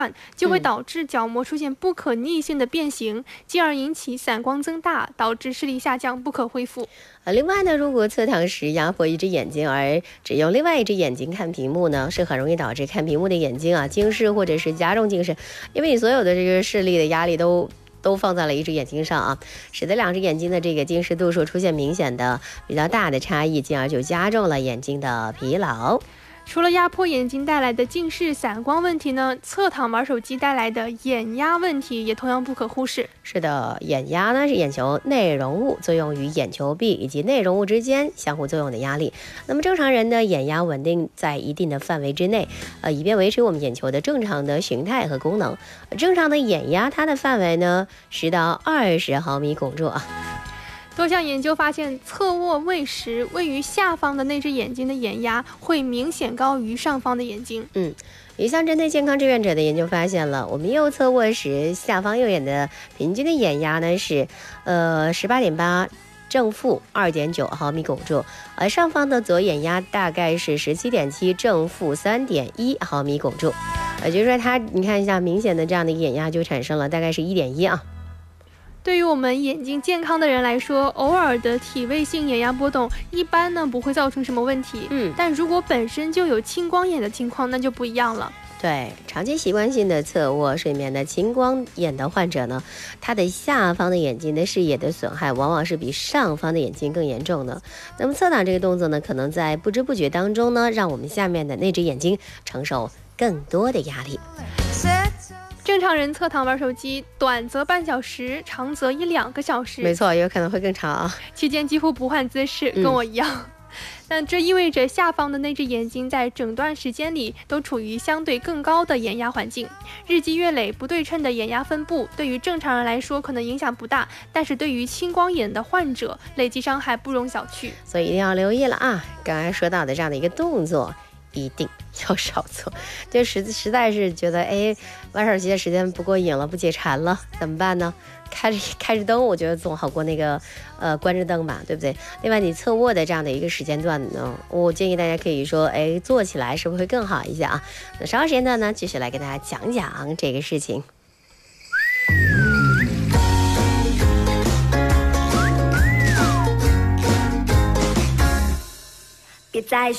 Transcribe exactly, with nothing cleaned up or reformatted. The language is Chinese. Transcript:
就会导致角膜出现不可逆性的变形，进而引起散光增大，导致视力下降，不可恢复。 呃，另外呢，如果侧躺时压迫一只眼睛，而只用另外一只眼睛看屏幕呢，是很容易导致看屏幕的眼睛啊近视或者是加重近视，因为你所有的这个视力的压力都都放在了一只眼睛上啊，使得两只眼睛的这个近视度数出现明显的比较大的差异，进而就加重了眼睛的疲劳。 除了压迫眼睛带来的近视、散光问题呢，侧躺玩手机带来的眼压问题也同样不可忽视。 是的，眼压呢是眼球内容物作用于眼球壁以及内容物之间相互作用的压力。那么正常人的眼压稳定在一定的范围之内，呃，以便维持我们眼球的正常的形态和功能。正常的眼压它的范围呢十到二十毫米汞柱啊。 多项研究发现，侧卧位时，位于下方的那只眼睛的眼压会明显高于上方的眼睛。 嗯，一项针对健康志愿者的研究发现了，我们右侧卧时，下方右眼的平均的眼压呢是，呃，十八点八正负二点九毫米汞柱，而上方的左眼压大概是十七点七正负三点一毫米汞柱。也就是说，它你看一下，明显的这样的眼压就产生了，大概是一点一啊。 对于我们眼睛健康的人来说，偶尔的体位性眼压波动一般呢不会造成什么问题。 嗯， 但如果本身就有青光眼的情况，那就不一样了。 对，长期习惯性的侧卧睡眠的青光眼的患者呢，他的下方的眼睛的视野的损害往往是比上方的眼睛更严重的。那么侧躺这个动作呢，可能在不知不觉当中呢，让我们下面的那只眼睛承受更多的压力。 正常人侧躺玩手机，短则半小时，长则一两个小时。 没错，有可能会更长啊。 期间几乎不换姿势，跟我一样。嗯，但这意味着下方的那只眼睛在整段时间里都处于相对更高的眼压环境。日积月累，不对称的眼压分布对于正常人来说可能影响不大，但是对于青光眼的患者，累积伤害不容小觑。 所以一定要留意了啊！刚才说到的这样的一个动作，一定要少做。就实实在是觉得，哎，玩手机的时间不过瘾了，不解馋了，怎么办呢？开着开着灯，我觉得总好过那个呃关着灯吧，对不对？另外，你侧卧的这样的一个时间段呢，我建议大家可以说，哎，做起来是不是会更好一些啊？那稍后时间段呢，继续来跟大家讲讲这个事情。 别再